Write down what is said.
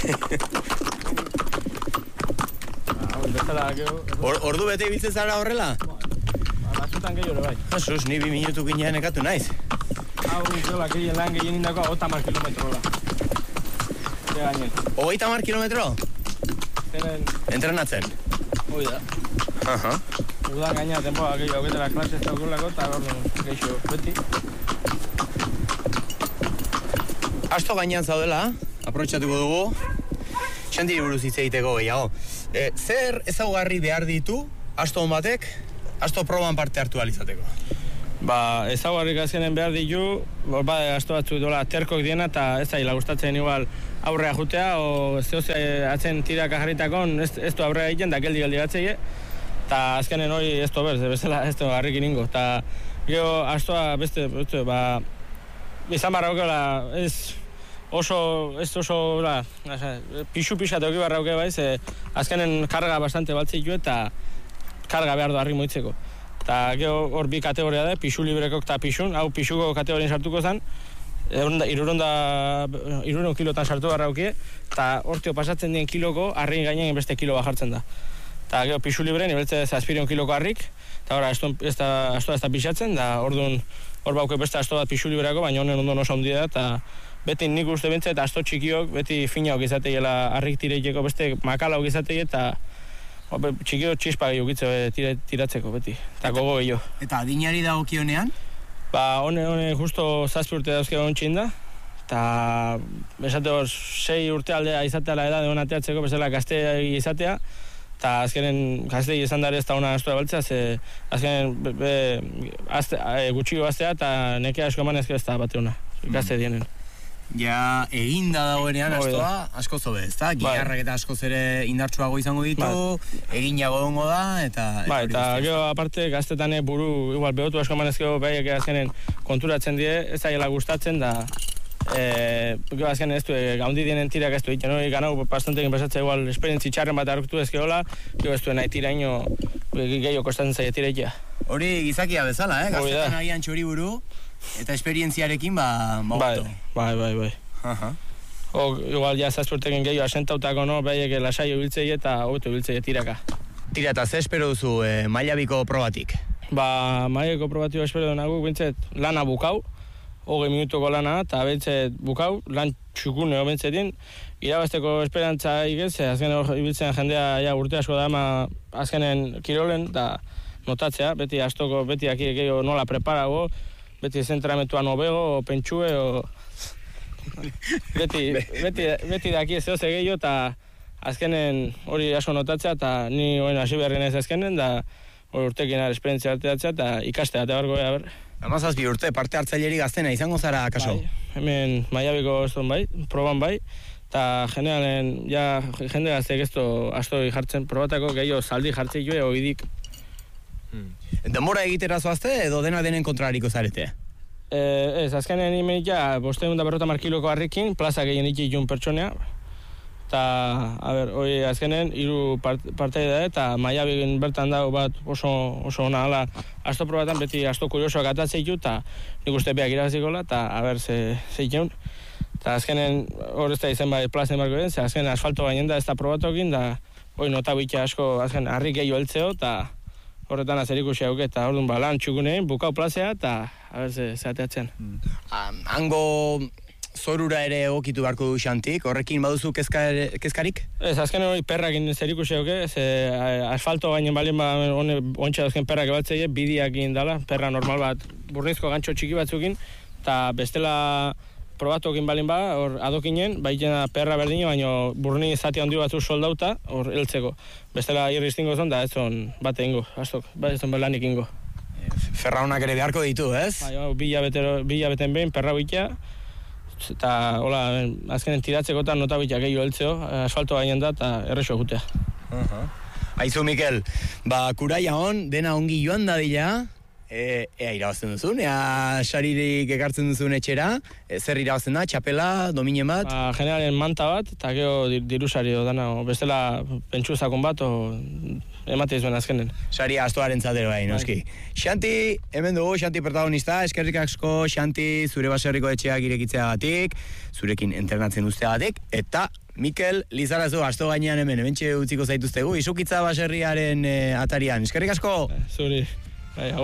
Ordu bete ibiltzen zara horrela? Batzutan gehiago bai. Jesús, ni 2 minutu ginean ekatu naiz. Hau zola gehien lan gehien indako 30 kilometrola. Hogeita 30 kilometro? Entrenatzen? Hoi da. Udan gaina tempoa gehiago betela klase ez daugulako eta orduan gehiago beti. Asto gainean zaudela, aprobetxatuko dugu. Xantiri buruz hitz egiteko gehiago. Zer ezaugarri behar ditu asto on batek, asto proban parte hartu alizateko? Ezaugarrik azkenen behar ditu, asto batzu dola terkok diena eta ez zaila gustatzen igual aurrea jutea, o zehoz atzen tiraka jarritakon ez du aurrea egiten da geldi gatzeie, eta azkenen hori ez du berz, bezala ez du harrikin ingo, eta gero astoa beste, izan barra okela ez oso pixu-pixat euki barra oke bai, azkenen karga bastante baltzik jo eta karga behar du harri moitzeko. Eta gero hor bi kategoria da, pixu librekok eta pixun, hau pixuko kategorien sartuko zen, 300 kilotan sartu barra okie, eta hortio pasatzen dien kiloko harrin gainean beste kilo bajartzen da. Eta gero pixu libre, nibeltze 700 kiloko harrik, eta hori astoa ez da pixatzen, da orduan hor bauke beste asto bat pixu libreako, baina honen ondo oso handi da, eta beti nik uste bentze eta asto txikiok beti finaok izateiela harrik tireiteko beste makalaok izatei eta txikio txispa gehiago tiratzeko beti, eta gogo gehiago. Eta adinari dagokionean? Hone justo 7 urte dauzke ontsin da, eta esate hor 6 urte aldea izateala edade hona teatzeko, bezala gaztea izatea, eta azkenen gaztei izan dara ez da hona astoa baltzea, ze azkenen gutxiko gaztea eta nekea asko eman ezko ez da bate hona, gazte dienen. Ja, eginda dagoenean astoa asko zobe, ezta? Giharrak eta askoz ere indartsuago izango ditu, eginago dongo da, eta... Eta gero aparte gaztetan buru, igual, behotu asko manezkeo behiak azkenen konturatzen die, ez da gustatzen da, gero azkenen ez du, gaundi dienen tirak ez du egiten, hori ganau bastantekin pasatzea igual, esperientzi txarren bat hartu ezkeola, gero ez du nahi tiraino, gehiago kostatzen zaila tirekia. Hori gizakia bezala, gaztetan agian txori buru, eta esperientziarekin, Bai. Igual, ja, zazpurtekin gehiago asentautako, no, behiek lasaio biltzei eta hobeto biltzei tiraka. Tira, eta ze espero duzu mailabiko probatik? Mailabiko probatiko espero dunagu, bintzet, lana bukau, 20 minutuko lana, eta bintzet bukau, lan txukuneo bintzetin, irabazteko esperantza igez, azkenen ibiltzen jendea urte asko da, azkenen kirolen, eta notatzea, beti astoko, beti aki gehiago nola preparago, beti zentramentuan obego, pentsue, beti daki ez zehoze gehiago, eta azkenen hori asko notatzea, eta ni hoen hasi beharren ez azkenen, da urtekin esperientzia arteatzea, eta ikastea, eta bargo ea ber. 17 urte, parte hartzaileri gaztena, izango zara, kaso? Bai, hemen Maiabiko eston bai, proban bai, eta generalen, ja, jende gazteak ez asto jartzen probatako, gehiago zaldi jartzei joe, oidik. Denbora egitera zoazte edo dena denen kontrariko zarete? Ez, azkenen imenik ja, 550 kiloko harrikin, plaza gehien ikitun pertsonea. Eta, hori azkenen, 3 partei da, eta Maiabik bertan dago bat oso ona, ala, asto probatan beti asto kuriosoak atatzeitu, eta nik uste beak irabazikola, eta, ze ikeun. Eta azkenen, hor ez da izen bai plazen barko den, ze azkenen asfalto gainen da ez da probatokin, da, hori nota bikia asko, azken, harrik gehiago heltzeo, eta horretan azerikusia auke, eta orduan lan txukunein, bukau plazea, eta ze ateatzen. Hango zorura ere egokitu beharko du Xantik, horrekin baduzu kezkarik? Ez, azken hori perrakin zerikusia auke, asfalto gainen balin ontsa dauzken perrak ebaltzeie, bidiak indala, perra normal bat, burnizko gantxo txiki batzukin, eta bestela probatokin balin hor adokinen, baitena perra berdine, baina burni zati handi batzu soldauta, hor heltzeko. Bestela irriztingo zon, da ez zon bate ingo, astok, ez zon berlanik ingo. Ferra honak ere beharko ditu, ez? Bila beten behin, perra bitea, eta hola, azkenen tiratzeko eta nota bitea gehiago heltzeo, asfalto gainen da, eta errexo egutea. Aizu, Mikel, kuraia hon, dena ongi joan dadila, ea irabazten duzun, ea saririk ekartzen duzun etxera, zer irabazten da, txapela, dominen bat? Generalen manta bat, eta gero dirusari dana, bestela pentsuzakon bat, emate izuen azkenen. Saria astoaren zatero bai, noski. Xanti, hemen dugu, Xanti protagonista, eskerrik asko, Xanti, zure baserriko etxeak irekitzeagatik, zurekin entrenatzen usteagatik, eta Mikel Lizarazu asto gainean hementxe utziko zaituztegu, Isukitza baserriaren atarian. Eskerrik asko! Zuri.